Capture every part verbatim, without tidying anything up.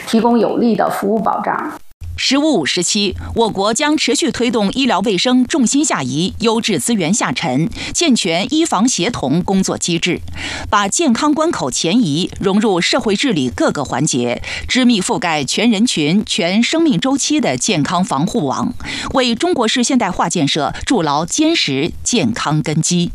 提供有力的服务保障。 十五五时期，我国将持续推动医疗卫生重心下移、优质资源下沉，健全医防协同工作机制，把健康关口前移融入社会治理各个环节，织密覆盖全人群、全生命周期的健康防护网，为中国式现代化建设筑牢坚实健康根基。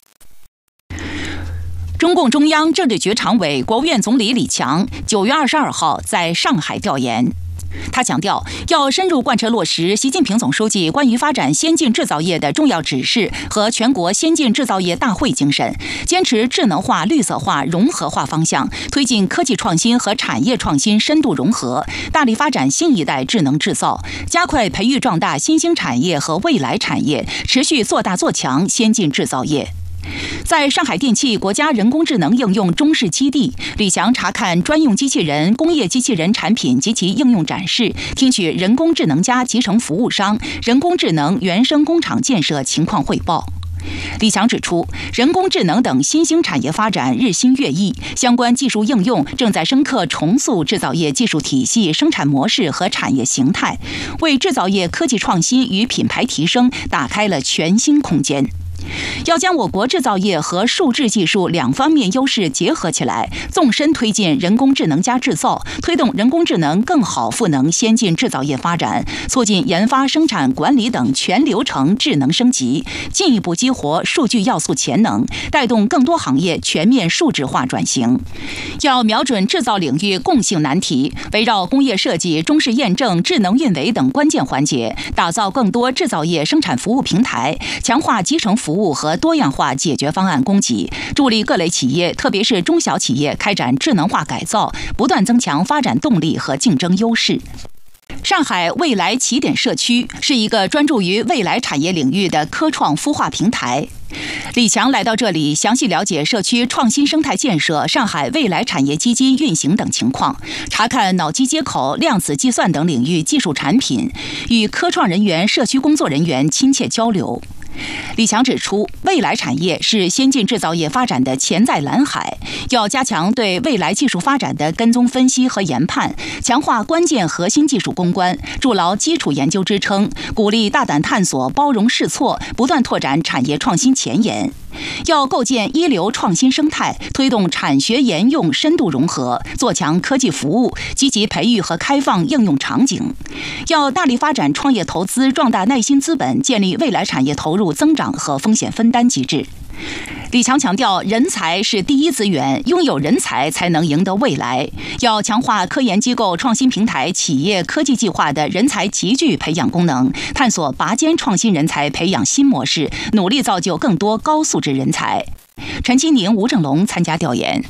中共中央政治局常委、国务院总理李强九月二十二号在上海调研。他强调，要深入贯彻落实习近平总书记关于发展先进制造业的重要指示和全国先进制造业大会精神，坚持智能化、绿色化、融合化方向，推进科技创新和产业创新深度融合，大力发展新一代智能制造，加快培育壮大新兴产业和未来产业，持续做大做强先进制造业。在上海电气国家人工智能应用中试基地，李强查看专用机器人、工业机器人产品及其应用展示，听取人工智能加集成服务商、人工智能原生工厂建设情况汇报。李强指出，人工智能等新兴产业发展日新月异，相关技术应用正在深刻重塑制造业技术体系、生产模式和产业形态，为制造业科技创新与品牌提升打开了全新空间。要将我国制造业和数字技术两方面优势结合起来，纵深推进人工智能加制造，推动人工智能更好赋能先进制造业发展，促进研发、生产管理等全流程智能升级，进一步激活数据要素潜能，带动更多行业全面数字化转型。要瞄准制造领域共性难题，围绕工业设计、中试验证、智能运维等关键环节，打造更多制造业生产服务平台，强化集成服务服务和多样化解决方案供给，助力各类企业，特别是中小企业开展智能化改造，不断增强发展动力和竞争优势。上海未来起点社区是一个专注于未来产业领域的科创孵化平台。李强来到这里，详细了解社区创新生态建设、上海未来产业基金运行等情况，查看脑机接口、量子计算等领域技术产品，与科创人员、社区工作人员亲切交流。李强指出，未来产业是先进制造业发展的潜在蓝海，要加强对未来技术发展的跟踪分析和研判，强化关键核心技术攻关，筑牢基础研究支撑，鼓励大胆探索、包容试错，不断拓展产业创新前沿。要构建一流创新生态，推动产学研用深度融合，做强科技服务，积极培育和开放应用场景。要大力发展创业投资，壮大耐心资本，建立未来产业投入增长和风险分担机制。李强强调，人才是第一资源，拥有人才才能赢得未来。要强化科研机构、创新平台、企业科技计划的人才集聚培养功能，探索拔尖创新人才培养新模式，努力造就更多高素质人才。陈其宁、吴正龙参加调研。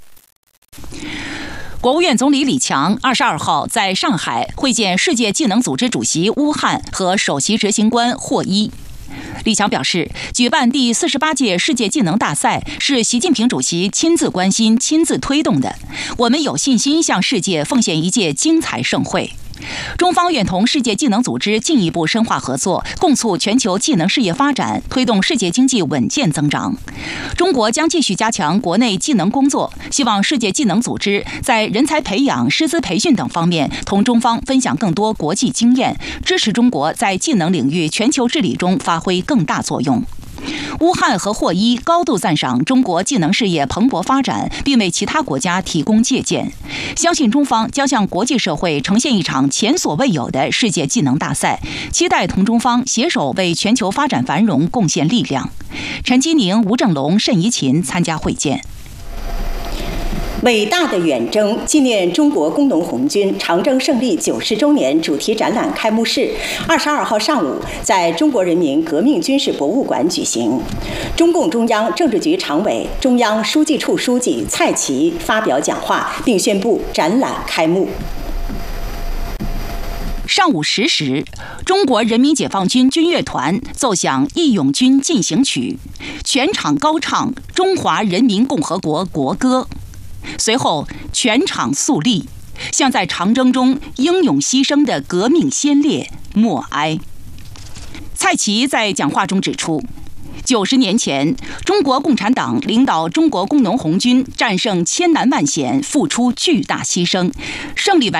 国务院总理李强二十二号在上海会见世界技能组织主席乌汉和首席执行官霍伊。李强表示，举办第四十八届世界技能大赛是习近平主席亲自关心、亲自推动的，我们有信心向世界奉献一届精彩盛会。中方愿同世界技能组织进一步深化合作，共促全球技能事业发展，推动世界经济稳健增长。中国将继续加强国内技能工作，希望世界技能组织在人才培养、师资培训等方面同中方分享更多国际经验，支持中国在技能领域全球治理中发挥更大作用。乌汉和霍伊高度赞赏中国技能事业蓬勃发展，并为其他国家提供借鉴，相信中方将向国际社会呈现一场前所未有的世界技能大赛，期待同中方携手为全球发展繁荣贡献力量。陈基宁、吴正龙、慎怡琴参加会见。 伟大的远征纪念中国工农红军长征胜利九十周年主题展览开幕式，二十二号上午在中国人民革命军事博物馆举行。中共中央政治局常委、中央书记处书记蔡奇发表讲话，并宣布展览开幕。 上午十时，中国人民解放军军乐团奏响《义勇军进行曲》，全场高唱《中华人民共和国国歌》。随后，全场肃立，向在长征中英勇牺牲的革命先烈默哀。蔡奇在讲话中指出，九十年前，中国共产党领导中国工农红军战胜千难万险，付出巨大牺牲，胜利完。